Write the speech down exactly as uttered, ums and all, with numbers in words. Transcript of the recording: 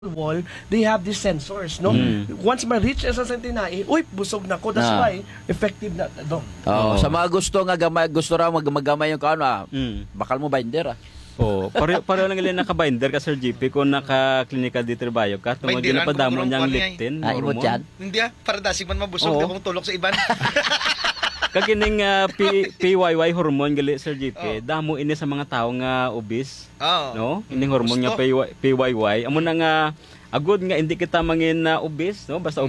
wall, they have these sensors, no? Mm. Once ma-reach sa centinay, uy, busog na ko. That's Ah. why, effective na. No? Oh, Oo. sa mga gusto nga gamay, gusto ra mag magamay yung kaano ah. Mm. Bakal mo binder ah. Oh, pareho pareho lang gali naka-binder ka Sir G P kung naka-clinical ditribayo ka tungod Binderan, ginapadamo kung niyang kurong leptin. Ah, imot hormone. yan. Hindi ah, para dasig man mabusog, Oo. di akong tulok sa iban. Kakining uh, P- PYY hormone gali Sir G P, Oh. damo ini sa mga tawo nga obese, Oo. no? Ining hormone nga Gusto. P Y Y, amo na nga agud nga hindi kita mangin na obese, no? Basta